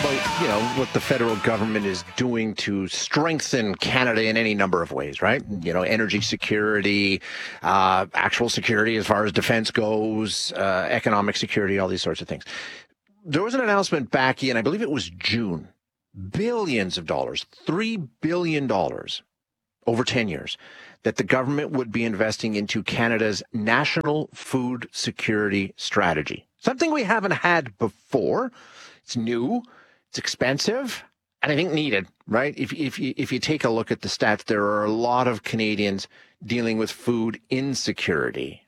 about, what the federal government is doing to strengthen Canada in any number of ways, right? Energy security, actual security as far as defense goes, economic security, all these sorts of things. There was an announcement back in, I believe it was June, billions of dollars, $3 billion over 10 years, that the government would be investing into Canada's National Food Security Strategy. Something we haven't had before. It's new, it's expensive, and I think needed, right? If you take a look at the stats, there are a lot of Canadians dealing with food insecurity.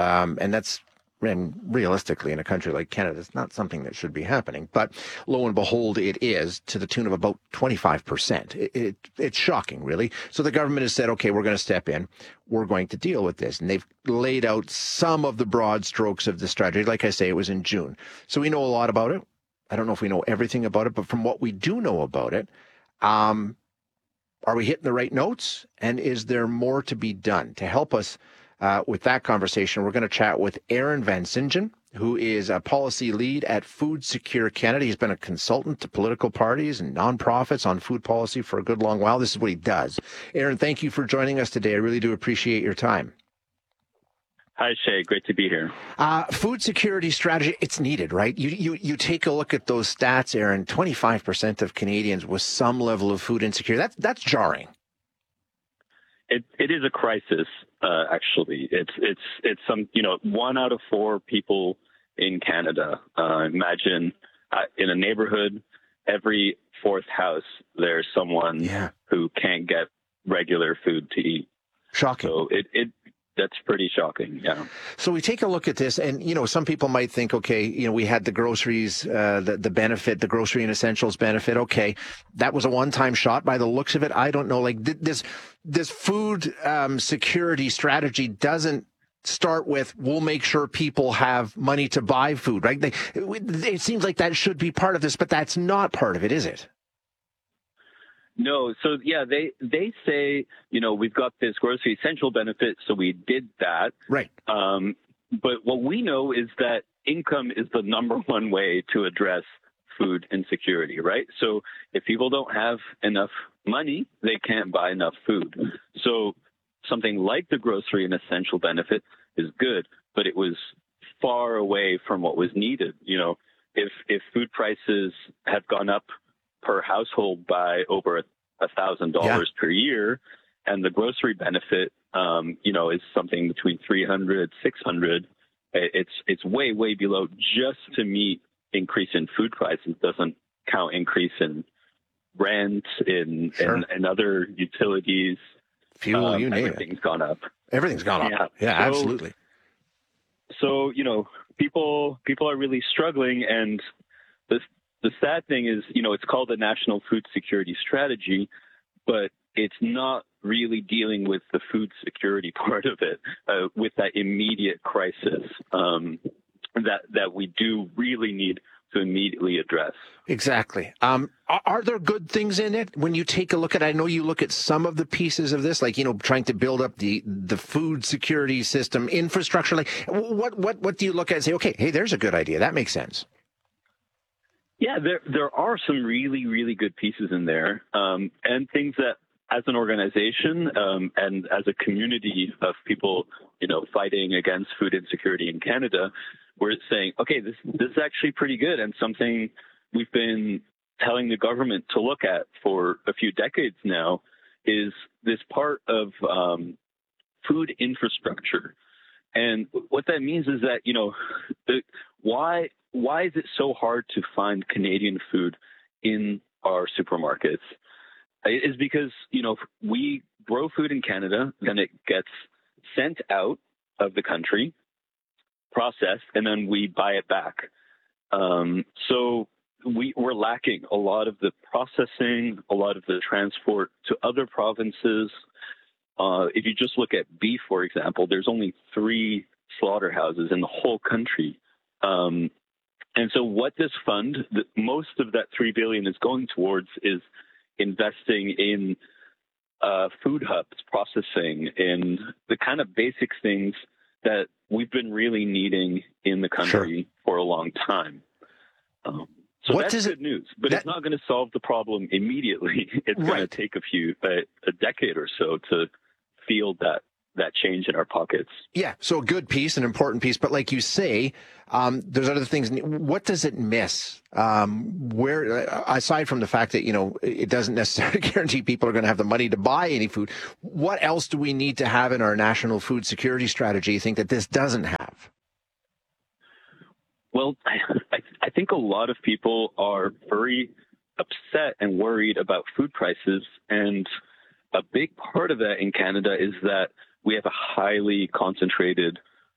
And realistically, in a country like Canada, it's not something that should be happening. But lo and behold, it is, to the tune of about 25%. It's shocking, really. So the government has said, okay, we're going to step in. We're going to deal with this. And they've laid out some of the broad strokes of the strategy. Like I say, it was in June. So we know a lot about it. I don't know if we know everything about it, but from what we do know about it, are we hitting the right notes? And is there more to be done? To help us with that conversation, we're going to chat with Aaron Van Singen, who is a policy lead at Food Secure Canada. He's been a consultant to political parties and nonprofits on food policy for a good long while. This is what he does. Aaron, thank you for joining us today. I really do appreciate your time. Hi, Shay. Great to be here. Food security strategy, it's needed, right? You take a look at those stats, Aaron, 25% of Canadians with some level of food insecurity. That's jarring. It is a crisis, actually. It's some, 1 out of 4 people in Canada. Imagine in a neighborhood, every fourth house, there's someone who can't get regular food to eat. Shocking. So that's pretty shocking, yeah. So we take a look at this, and, some people might think, okay, we had the groceries, the benefit, the grocery and essentials benefit. Okay, that was a one-time shot by the looks of it. I don't know, like this food security strategy doesn't start with, we'll make sure people have money to buy food, right? It seems like that should be part of this, but that's not part of it, is it? No. So, yeah, they say, we've got this grocery essential benefit, so we did that. Right. But what we know is that income is the number one way to address food insecurity, right? So if people don't have enough money, they can't buy enough food. So something like the grocery and essential benefit is good, but it was far away from what was needed. If food prices have gone up per household by over $1,000 per year, and the grocery benefit, is something between $300, $600. It's way, way below just to meet increase in food prices. Doesn't count increase in rent, in other utilities. Fuel, you name it. Everything's gone up. Everything's gone up. Yeah, absolutely. So, people are really struggling, and the sad thing is, it's called the National Food Security Strategy, but it's not really dealing with the food security part of it, with that immediate crisis that we do really need to immediately address. Exactly. Are there good things in it when you take a look at? I know you look at some of the pieces of this, like trying to build up the food security system infrastructure. Like what do you look at and say, okay, hey, there's a good idea. That makes sense. Yeah, there are some really, really good pieces in there, and things that, as an organization and as a community of people, fighting against food insecurity in Canada, we're saying, okay, this is actually pretty good, and something we've been telling the government to look at for a few decades now is this part of food infrastructure. And what that means is that, why is it so hard to find Canadian food in our supermarkets? It is because, we grow food in Canada, then it gets sent out of the country, processed, and then we buy it back. So we're lacking a lot of the processing, a lot of the transport to other provinces. If you just look at beef, for example, there's only 3 slaughterhouses in the whole country. And so what this fund, most of that $3 billion is going towards is investing in food hubs, processing, in the kind of basic things that we've been really needing in the country for a long time. So that's good news, but it's not going to solve the problem immediately. It's going to take a decade or so to feel that change in our pockets. Yeah, so a good piece, an important piece, but like you say, there's other things. What does it miss? Where, aside from the fact that, it doesn't necessarily guarantee people are going to have the money to buy any food, what else do we need to have in our national food security strategy, you think, that this doesn't have? Well, I think a lot of people are very upset and worried about food prices. And a big part of that in Canada is that we have a highly concentrated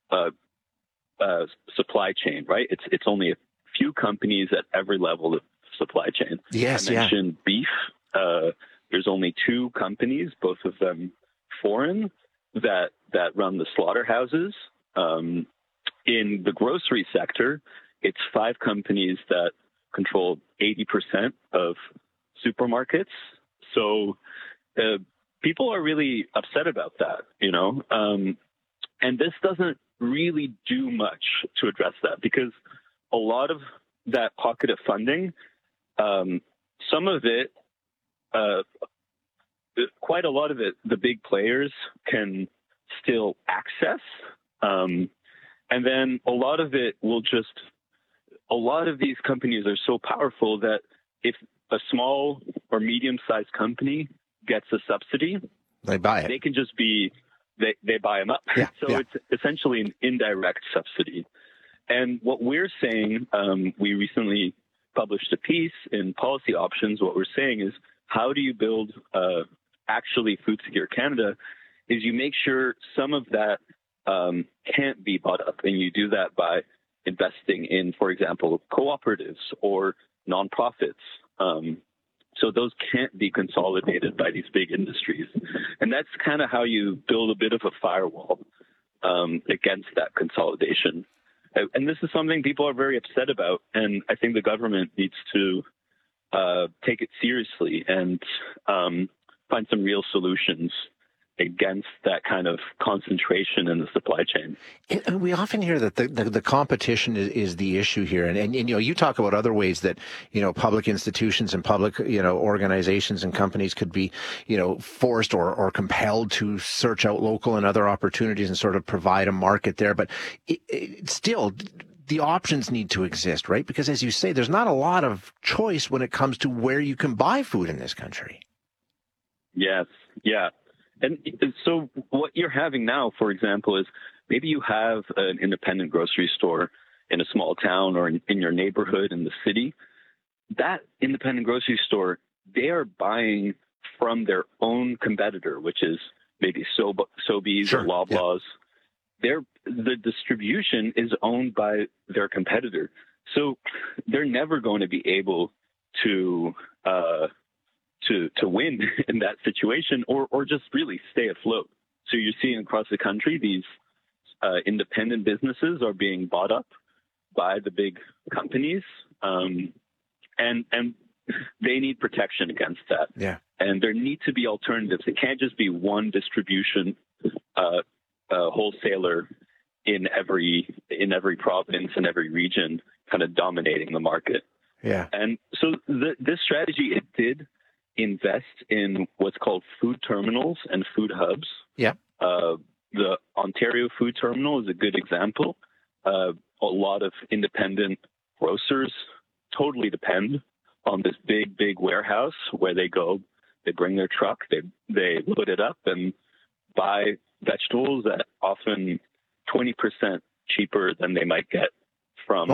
supply chain, right? It's only a few companies at every level of supply chain. Yes, I mentioned beef. There's only 2 companies, both of them foreign, that run the slaughterhouses. In the grocery sector, it's 5 companies that control 80% of supermarkets. So people are really upset about that, and this doesn't really do much to address that, because a lot of that pocket of funding, some of it, quite a lot of it, the big players can still access. And then a lot of these companies are so powerful that if a small or medium-sized company gets a subsidy, they buy it. They can just they buy them up. Yeah, so it's essentially an indirect subsidy. And what we're saying, we recently published a piece in Policy Options. What we're saying is, how do you build actually food secure Canada? Is you make sure some of that can't be bought up, and you do that by investing in, for example, cooperatives or nonprofits. So those can't be consolidated by these big industries. And that's kind of how you build a bit of a firewall against that consolidation. And this is something people are very upset about. And I think the government needs to take it seriously and find some real solutions against that kind of concentration in the supply chain. And we often hear that the competition is the issue here. And you talk about other ways that, public institutions and public, organizations and companies could be, forced or compelled to search out local and other opportunities and sort of provide a market there. But still, the options need to exist, right? Because as you say, there's not a lot of choice when it comes to where you can buy food in this country. Yes. Yeah. And so what you're having now, for example, is maybe you have an independent grocery store in a small town or in your neighborhood in the city. That independent grocery store, they are buying from their own competitor, which is maybe Sobeys or Loblaws. Yeah. The distribution is owned by their competitor. So they're never going to be able to win in that situation or just really stay afloat. So you're seeing across the country, these independent businesses are being bought up by the big companies, and they need protection against that. Yeah. And there need to be alternatives. It can't just be one distribution wholesaler in every province and every region kind of dominating the market. Yeah. And so this strategy, it did invest in what's called food terminals and food hubs. Yeah. The Ontario Food Terminal is a good example. A lot of independent grocers totally depend on this big warehouse where they go, they bring their truck, they load it up and buy vegetables at often 20% cheaper than they might get from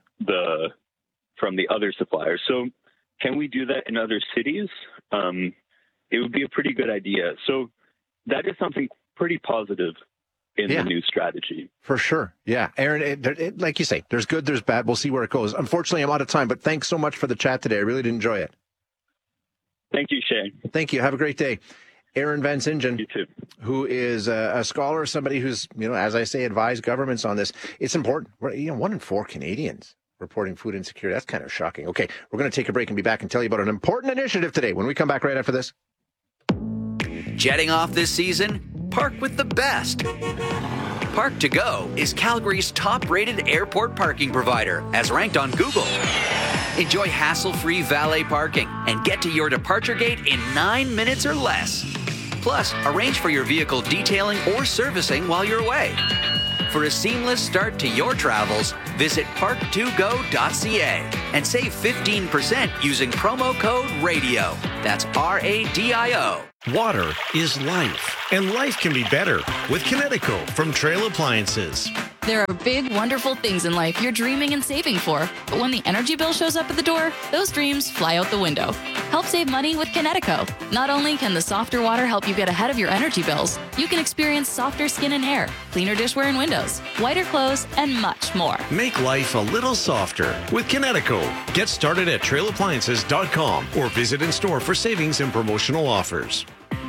the other suppliers. So can we do that in other cities? It would be a pretty good idea. So that is something pretty positive in the new strategy. For sure. Yeah. Aaron, like you say, there's good, there's bad. We'll see where it goes. Unfortunately, I'm out of time, but thanks so much for the chat today. I really did enjoy it. Thank you, Shane. Thank you. Have a great day. Aaron Van Singen, you too, who is a scholar, somebody who's, as I say, advised governments on this. It's important. 1 in 4 Canadians reporting food insecurity. That's kind of shocking. Okay, we're going to take a break and be back and tell you about an important initiative today when we come back right after this. Jetting off this season? Park with the best. Park to Go is Calgary's top-rated airport parking provider, as ranked on Google. Enjoy hassle-free valet parking and get to your departure gate in 9 minutes or less. Plus, arrange for your vehicle detailing or servicing while you're away. For a seamless start to your travels, visit park2go.ca and save 15% using promo code RADIO. That's RADIO. Water is life, and life can be better with Kinetico from Trail Appliances. There are big, wonderful things in life you're dreaming and saving for, but when the energy bill shows up at the door, those dreams fly out the window. Help save money with Kinetico. Not only can the softer water help you get ahead of your energy bills, you can experience softer skin and hair, cleaner dishware and windows, whiter clothes, and much more. Make life a little softer with Kinetico. Get started at trailappliances.com or visit in store for savings and promotional offers.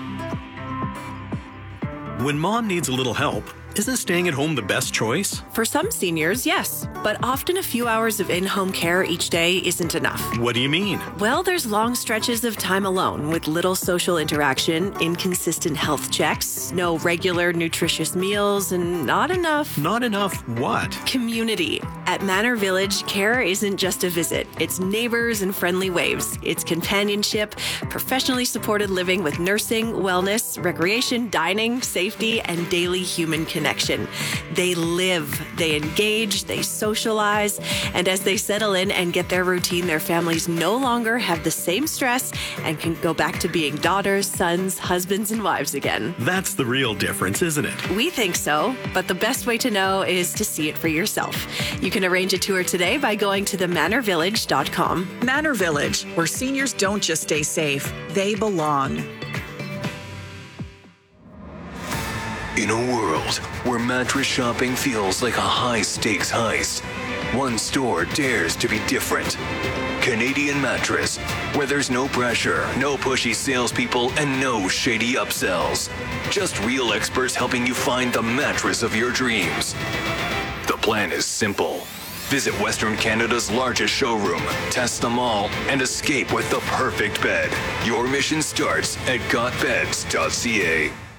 When mom needs a little help, isn't staying at home the best choice? For some seniors, yes, but often a few hours of in-home care each day isn't enough. What do you mean? Well, there's long stretches of time alone with little social interaction, inconsistent health checks, no regular nutritious meals, and not enough... Not enough what? Community. At Manor Village, care isn't just a visit. It's neighbors and friendly waves. It's companionship, professionally supported living with nursing, wellness, recreation, dining, safety, and daily human connection. They live, they engage, they socialize, and as they settle in and get their routine, their families no longer have the same stress and can go back to being daughters, sons, husbands, and wives again. That's the real difference, isn't it? We think so, but the best way to know is to see it for yourself. You can arrange a tour today by going to themanorvillage.com. Manor Village, where seniors don't just stay safe, they belong. In a world where mattress shopping feels like a high-stakes heist, one store dares to be different. Canadian Mattress, where there's no pressure, no pushy salespeople, and no shady upsells. Just real experts helping you find the mattress of your dreams. The plan is simple. Visit Western Canada's largest showroom, test them all, and escape with the perfect bed. Your mission starts at gotbeds.ca.